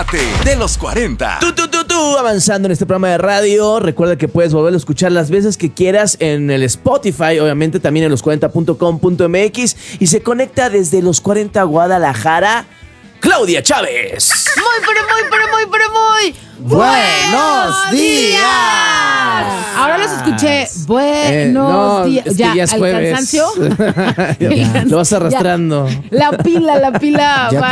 Párate de los 40. Tú, avanzando en este programa de radio. Recuerda que puedes volverlo a escuchar las veces que quieras en el Spotify, obviamente también en los40.com.mx, y se conecta desde los 40 Guadalajara, Claudia Chávez. Muy ¡Buenos días! Ahora los escuché. Buenos días. Es que ya es el jueves. cansancio. Lo vas arrastrando. La pila. Ya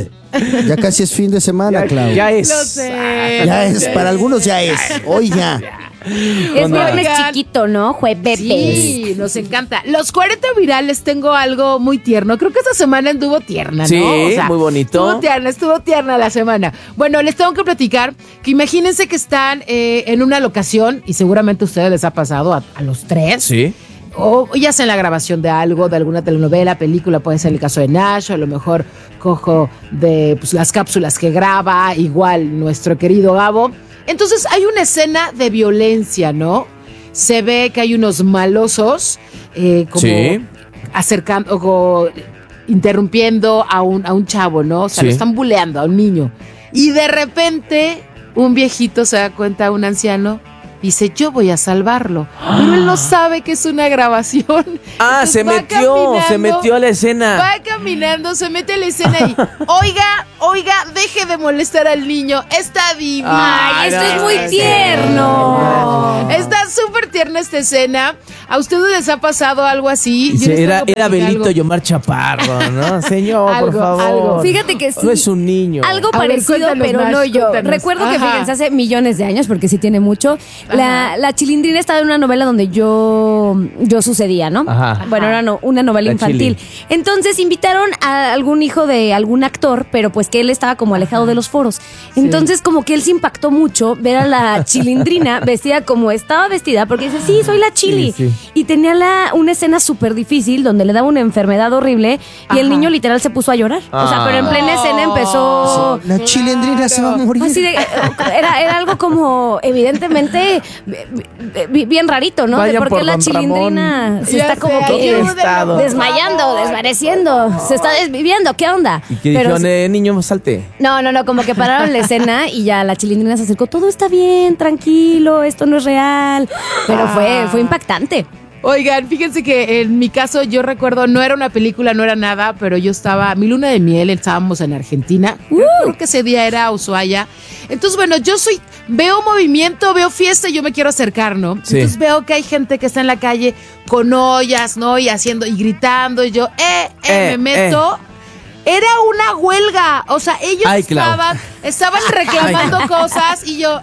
casi es fin de semana, Clau. Ya es. Lo sé. Ya es, para algunos ya es. Hoy ya. Es viernes chiquito, ¿no? Jueves. Sí, nos encanta. Los 40 virales, tengo algo muy tierno. Creo que esta semana anduvo tierna, ¿no? Sí, muy bonito. Estuvo tierna la semana. Bueno, les tengo que platicar que imagínense que están en una locación, y seguramente a ustedes les ha pasado a los tres. Sí. O ya sea en la grabación de algo, de alguna telenovela, película, puede ser el caso de Nash, o a lo mejor cojo de las cápsulas que graba, igual nuestro querido Gabo. Entonces hay una escena de violencia, ¿no? Se ve que hay unos malosos como acercando, o interrumpiendo a un chavo, ¿no? O sea, lo están buleando a un niño. Y de repente un viejito se da cuenta, un anciano, dice, yo voy a salvarlo. Pero él no sabe que es una grabación. Entonces se metió a la escena. Va caminando, se mete a la escena y, oiga, deje de molestar al niño. Está divino. Ay, esto es muy tierno. Está súper tierna esta escena. ¿A ustedes les ha pasado algo así? Era Belito Yomar Chaparro, ¿no? Señor, por favor. Algo. Fíjate que sí. No es un niño. Algo A ver, parecido, cuéntanos, pero Nash, no yo. cuéntanos. Recuerdo que, Ajá. fíjense, hace millones de años, porque sí tiene mucho. La Chilindrina estaba en una novela donde yo sucedía, ¿no? Ajá. Bueno, era una novela La infantil. Chili. Entonces invitaron a algún hijo de algún actor, pero pues que él estaba como alejado de los foros. Entonces como que él se impactó mucho ver a la Chilindrina vestida como estaba vestida, porque dice, sí, soy la Chili. Sí. Y tenía una escena súper difícil donde le daba una enfermedad horrible y el niño literal se puso a llorar. O sea, pero en plena escena empezó... La Chilindrina se va a morir. Así de, era algo como evidentemente bien rarito, ¿no? Vayan Porque por la Don Chilindrina Ramón. se Ya está sé, como que ayúdenlo, desmayando, desvaneciendo, se está desviviendo, ¿qué onda? Y que dijeron, niño, salte. No, como que pararon la escena y ya la Chilindrina se acercó, todo está bien, tranquilo, esto no es real, pero fue impactante. Oigan, fíjense que en mi caso yo recuerdo, no era una película, no era nada, pero yo estaba, mi luna de miel, estábamos en Argentina, creo que ese día era Ushuaia. Entonces, bueno, veo movimiento, veo fiesta y yo me quiero acercar, ¿no? Sí. Entonces veo que hay gente que está en la calle con ollas, ¿no? Y haciendo, y gritando, y yo, me meto. Era una huelga, o sea, ellos estaban reclamando cosas y yo,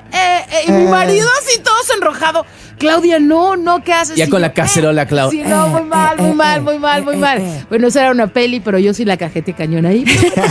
y mi marido así todo enrojado. Claudia, no, ¿qué haces? Ya con la cacerola, Claudia. Sí, no, muy mal. Bueno, esa era una peli, pero yo sí la cajete cañón ahí.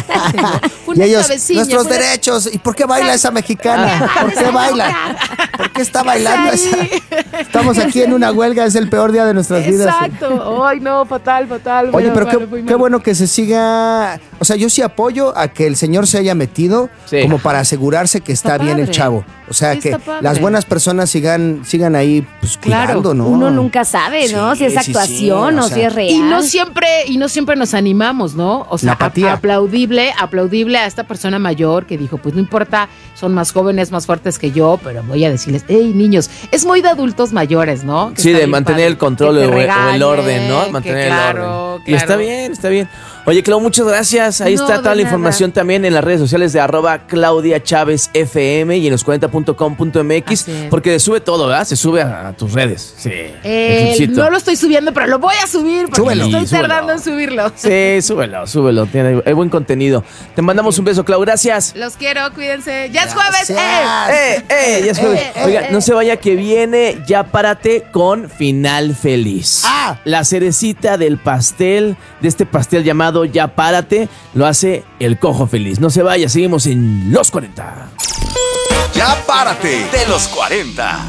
Y ellos, nuestros derechos. ¿Y por qué baila esa mexicana? ¿Por qué baila? ¿Por qué está bailando esa? Estamos aquí en una huelga, es el peor día de nuestras vidas. Exacto. Ay, no, fatal. Oye, pero qué bueno que se siga. O sea, yo sí apoyo a que el señor se haya metido como para asegurarse que está bien el chavo. O sea, Sí, que las buenas personas sigan ahí pues cuidando, ¿no? Uno nunca sabe, ¿no? Si es actuación o si es real. Y no siempre nos animamos, ¿no? O sea, aplaudible a esta persona mayor que dijo, pues no importa, son más jóvenes, más fuertes que yo, pero voy a decirles, hey, niños, es muy de adultos mayores, ¿no? Que Sí, está de bien mantener padre, el control que te o el regañen, orden, ¿no? Mantener el orden. Y está bien. Oye, Clau, muchas gracias. Ahí está toda la información también en las redes sociales de @ClaudiaChávez_FM y en los40.com.mx, porque sube todo, ¿verdad? Se sube a tus redes. Sí. No lo estoy subiendo, pero lo voy a subir porque estoy tardando en subirlo. Sí, súbelo. Hay buen contenido. Te mandamos un beso, Clau. Gracias. Los quiero, cuídense. Ya es jueves. Ya es jueves. Oiga, no se vaya que viene Ya Párate con Final Feliz. La cerecita del pastel, de este pastel llamado Ya Párate, lo hace el Cojo Feliz. No se vaya, seguimos en Los 40. Ya Párate de los 40.